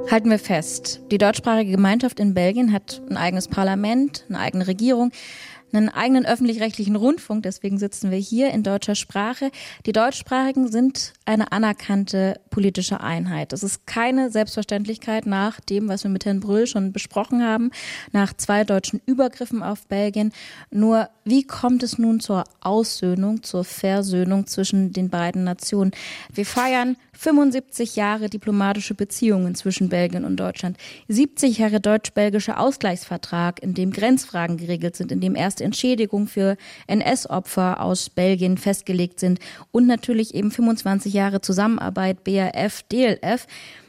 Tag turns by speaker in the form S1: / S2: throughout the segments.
S1: Halten wir fest, die deutschsprachige Gemeinschaft in Belgien hat ein eigenes Parlament, eine eigene Regierung, einen eigenen öffentlich-rechtlichen Rundfunk, deswegen sitzen wir hier in deutscher Sprache. Die Deutschsprachigen sind eine anerkannte politische Einheit. Das ist keine Selbstverständlichkeit nach dem, was wir mit Herrn Brühl schon besprochen haben, nach 2 deutschen Übergriffen auf Belgien. Nur wie kommt es nun zur Aussöhnung, zur Versöhnung zwischen den beiden Nationen? Wir feiern 75 Jahre diplomatische Beziehungen zwischen Belgien und Deutschland, 70 Jahre deutsch-belgischer Ausgleichsvertrag, in dem Grenzfragen geregelt sind, in dem erste Entschädigungen für NS-Opfer aus Belgien festgelegt sind und natürlich eben 25 Jahre Zusammenarbeit BRF, DLF.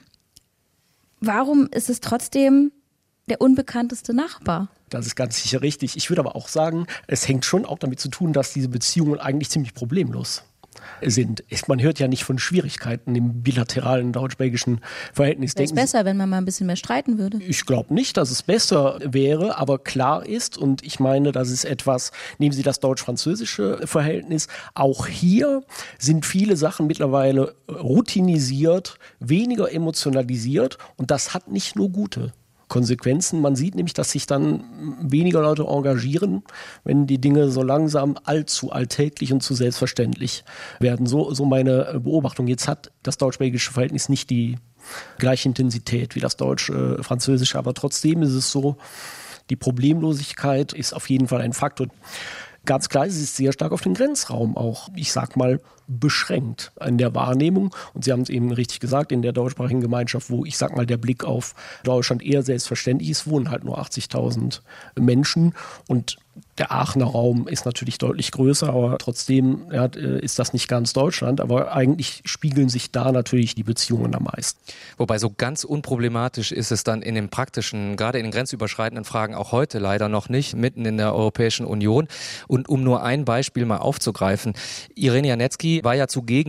S1: Warum ist es trotzdem der unbekannteste Nachbar?
S2: Das ist ganz sicher richtig. Ich würde aber auch sagen, es hängt schon auch damit zu tun, dass diese Beziehungen eigentlich ziemlich problemlos sind. Man hört ja nicht von Schwierigkeiten im bilateralen deutsch-belgischen Verhältnis.
S1: Wäre es besser, wenn man mal ein bisschen mehr streiten würde?
S2: Ich glaube nicht, dass es besser wäre, aber klar ist, und ich meine, das ist etwas, nehmen Sie das deutsch-französische Verhältnis, auch hier sind viele Sachen mittlerweile routinisiert, weniger emotionalisiert, und das hat nicht nur gute Konsequenzen. Man sieht nämlich, dass sich dann weniger Leute engagieren, wenn die Dinge so langsam allzu alltäglich und zu selbstverständlich werden. So meine Beobachtung. Jetzt hat das deutsch-belgische Verhältnis nicht die gleiche Intensität wie das deutsch-französische, aber trotzdem ist es so, die Problemlosigkeit ist auf jeden Fall ein Faktor. Ganz klar, es ist sehr stark auf den Grenzraum auch, ich sag mal, beschränkt in der Wahrnehmung. Und Sie haben es eben richtig gesagt, in der deutschsprachigen Gemeinschaft, wo ich sag mal, der Blick auf Deutschland eher selbstverständlich ist, wohnen halt nur 80.000 Menschen. Und der Aachener Raum ist natürlich deutlich größer, aber trotzdem ist das nicht ganz Deutschland. Aber eigentlich spiegeln sich da natürlich die Beziehungen am meisten.
S3: Wobei so ganz unproblematisch ist es dann in den praktischen, gerade in den grenzüberschreitenden Fragen auch heute leider noch nicht, mitten in der Europäischen Union. Und um nur ein Beispiel mal aufzugreifen, Irene Janetzki war ja zugegen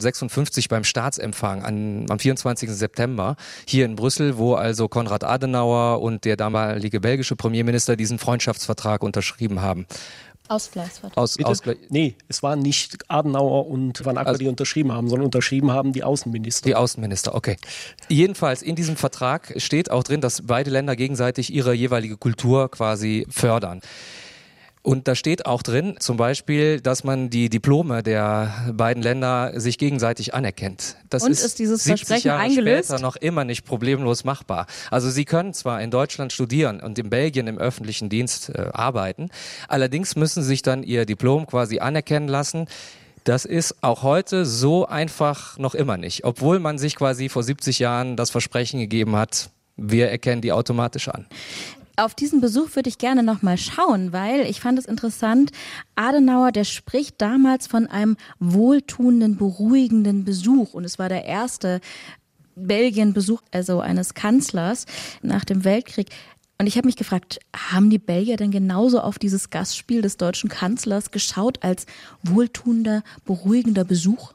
S3: 1956 beim Staatsempfang am 24. September hier in Brüssel, wo also Konrad Adenauer und der damalige belgische Premierminister diesen Freundschaftsvertrag unterschrieben haben.
S1: Ausgleichsvertrag.
S2: Nee, es waren nicht Adenauer und Van Acker, die unterschrieben haben, sondern unterschrieben haben die Außenminister.
S3: Die Außenminister, okay. Jedenfalls in diesem Vertrag steht auch drin, dass beide Länder gegenseitig ihre jeweilige Kultur quasi fördern. Und da steht auch drin, zum Beispiel, dass man die Diplome der beiden Länder sich gegenseitig anerkennt. Das
S1: und ist dieses Versprechen
S3: Jahre
S1: eingelöst?
S3: Später noch immer nicht problemlos machbar. Also Sie können zwar in Deutschland studieren und in Belgien im öffentlichen Dienst arbeiten, allerdings müssen Sie sich dann Ihr Diplom quasi anerkennen lassen. Das ist auch heute so einfach noch immer nicht, obwohl man sich quasi vor 70 Jahren das Versprechen gegeben hat, wir erkennen die automatisch an.
S1: Auf diesen Besuch würde ich gerne noch mal schauen, weil ich fand es interessant, Adenauer, der spricht damals von einem wohltuenden, beruhigenden Besuch. Und es war der erste Belgien-Besuch, also eines Kanzlers nach dem Weltkrieg. Und ich habe mich gefragt, haben die Belgier denn genauso auf dieses Gastspiel des deutschen Kanzlers geschaut als wohltuender, beruhigender Besuch?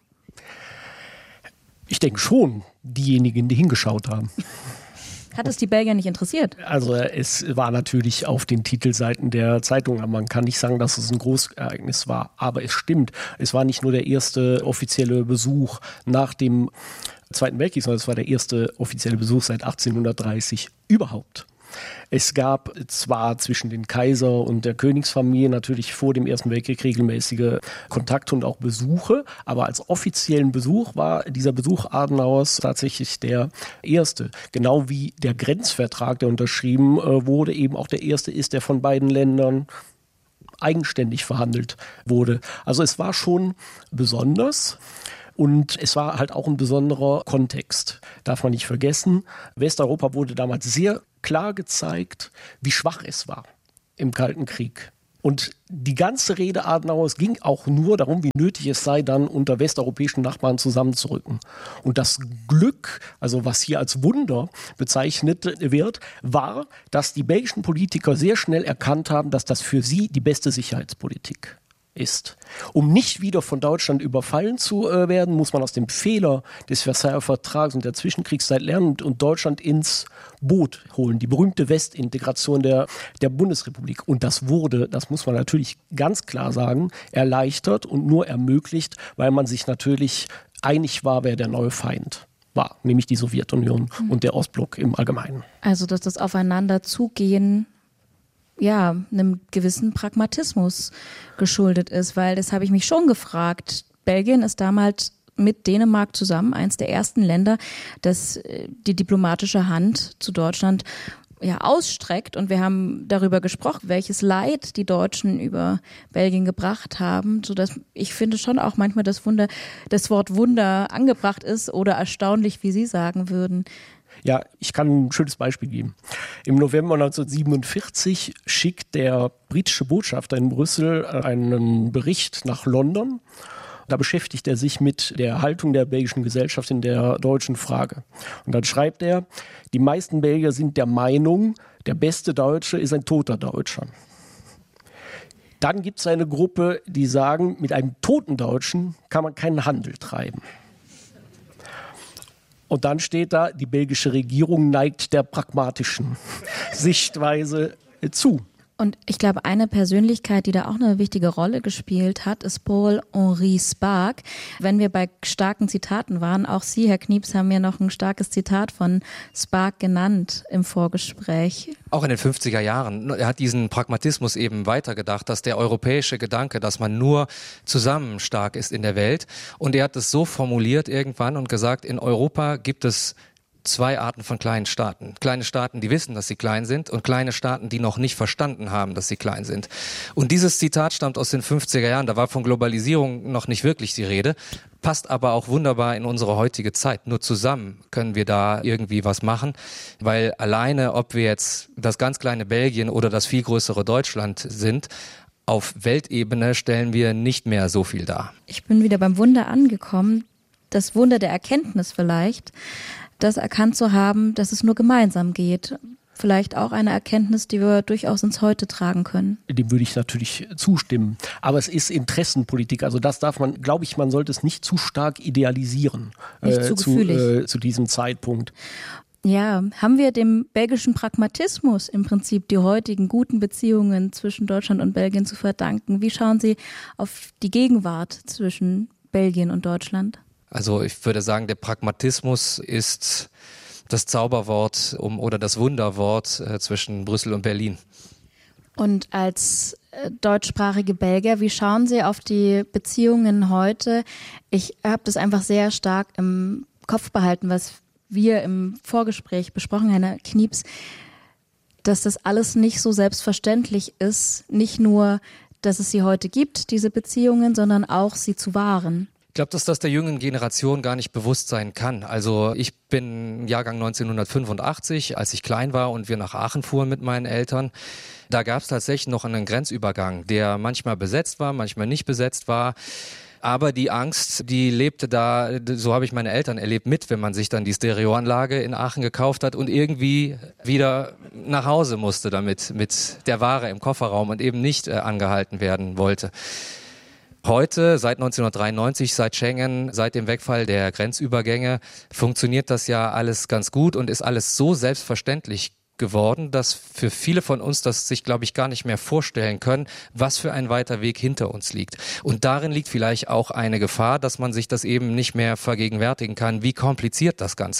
S2: Ich denke schon, diejenigen, die hingeschaut haben.
S1: Hat es die Belgier nicht interessiert?
S2: Also es war natürlich auf den Titelseiten der Zeitung. Man kann nicht sagen, dass es ein Großereignis war. Aber es stimmt, es war nicht nur der erste offizielle Besuch nach dem Zweiten Weltkrieg, sondern es war der erste offizielle Besuch seit 1830 überhaupt. Es gab zwar zwischen den Kaiser und der Königsfamilie natürlich vor dem Ersten Weltkrieg regelmäßige Kontakte und auch Besuche, aber als offiziellen Besuch war dieser Besuch Adenauers tatsächlich der erste. Genau wie der Grenzvertrag, der unterschrieben wurde, eben auch der erste ist, der von beiden Ländern eigenständig verhandelt wurde. Also es war schon besonders. Und es war halt auch ein besonderer Kontext, darf man nicht vergessen. Westeuropa wurde damals sehr klar gezeigt, wie schwach es war im Kalten Krieg. Und die ganze Rede Adenauers ging auch nur darum, wie nötig es sei, dann unter westeuropäischen Nachbarn zusammenzurücken. Und das Glück, also was hier als Wunder bezeichnet wird, war, dass die belgischen Politiker sehr schnell erkannt haben, dass das für sie die beste Sicherheitspolitik ist. Um nicht wieder von Deutschland überfallen zu werden, muss man aus dem Fehler des Versailler Vertrags und der Zwischenkriegszeit lernen und Deutschland ins Boot holen. Die berühmte Westintegration der Bundesrepublik. Und das wurde, das muss man natürlich ganz klar sagen, erleichtert und nur ermöglicht, weil man sich natürlich einig war, wer der neue Feind war, nämlich die Sowjetunion und der Ostblock im Allgemeinen.
S1: Also, dass das Aufeinanderzugehen einem gewissen Pragmatismus geschuldet ist, weil das habe ich mich schon gefragt. Belgien ist damals mit Dänemark zusammen eins der ersten Länder, das die diplomatische Hand zu Deutschland ausstreckt, und wir haben darüber gesprochen, welches Leid die Deutschen über Belgien gebracht haben, sodass ich finde schon auch manchmal das Wort Wunder angebracht ist oder erstaunlich, wie Sie sagen würden.
S2: Ja, ich kann ein schönes Beispiel geben. Im November 1947 schickt der britische Botschafter in Brüssel einen Bericht nach London. Da beschäftigt er sich mit der Haltung der belgischen Gesellschaft in der deutschen Frage. Und dann schreibt er, die meisten Belgier sind der Meinung, der beste Deutsche ist ein toter Deutscher. Dann gibt es eine Gruppe, die sagen, mit einem toten Deutschen kann man keinen Handel treiben. Und dann steht da, die belgische Regierung neigt der pragmatischen Sichtweise zu.
S1: Und ich glaube, eine Persönlichkeit, die da auch eine wichtige Rolle gespielt hat, ist Paul-Henri Spaak. Wenn wir bei starken Zitaten waren, auch Sie, Herr Knieps, haben mir noch ein starkes Zitat von Spaak genannt im Vorgespräch.
S3: Auch in den 50er Jahren. Er hat diesen Pragmatismus eben weitergedacht, dass der europäische Gedanke, dass man nur zusammen stark ist in der Welt. Und er hat es so formuliert irgendwann und gesagt, in Europa gibt es zwei Arten von kleinen Staaten. Kleine Staaten, die wissen, dass sie klein sind, und kleine Staaten, die noch nicht verstanden haben, dass sie klein sind. Und dieses Zitat stammt aus den 50er Jahren. Da war von Globalisierung noch nicht wirklich die Rede, passt aber auch wunderbar in unsere heutige Zeit. Nur zusammen können wir da irgendwie was machen, weil alleine, ob wir jetzt das ganz kleine Belgien oder das viel größere Deutschland sind, auf Weltebene stellen wir nicht mehr so viel dar.
S1: Ich bin wieder beim Wunder angekommen. Das Wunder der Erkenntnis vielleicht, das erkannt zu haben, dass es nur gemeinsam geht. Vielleicht auch eine Erkenntnis, die wir durchaus ins Heute tragen können.
S2: Dem würde ich natürlich zustimmen. Aber es ist Interessenpolitik. Also das darf man, glaube ich, man sollte es nicht zu stark idealisieren.
S1: Nicht zu gefühlig.
S2: Zu diesem Zeitpunkt.
S1: Ja, haben wir dem belgischen Pragmatismus im Prinzip die heutigen guten Beziehungen zwischen Deutschland und Belgien zu verdanken? Wie schauen Sie auf die Gegenwart zwischen Belgien und Deutschland?
S3: Also ich würde sagen, der Pragmatismus ist das Zauberwort oder das Wunderwort zwischen Brüssel und Berlin.
S1: Und als deutschsprachige Belgier, wie schauen Sie auf die Beziehungen heute? Ich habe das einfach sehr stark im Kopf behalten, was wir im Vorgespräch besprochen haben, Herr Knieps, dass das alles nicht so selbstverständlich ist, nicht nur, dass es sie heute gibt, diese Beziehungen, sondern auch sie zu wahren.
S3: Ich glaube, dass das der jüngeren Generation gar nicht bewusst sein kann. Also ich bin Jahrgang 1985, als ich klein war und wir nach Aachen fuhren mit meinen Eltern. Da gab es tatsächlich noch einen Grenzübergang, der manchmal besetzt war, manchmal nicht besetzt war. Aber die Angst, die lebte da, so habe ich meine Eltern erlebt, mit, wenn man sich dann die Stereoanlage in Aachen gekauft hat und irgendwie wieder nach Hause musste damit, mit der Ware im Kofferraum und eben nicht angehalten werden wollte. Heute, seit 1993, seit Schengen, seit dem Wegfall der Grenzübergänge, funktioniert das ja alles ganz gut und ist alles so selbstverständlich geworden, dass für viele von uns das sich, glaube ich, gar nicht mehr vorstellen können, was für ein weiter Weg hinter uns liegt. Und darin liegt vielleicht auch eine Gefahr, dass man sich das eben nicht mehr vergegenwärtigen kann, wie kompliziert das Ganze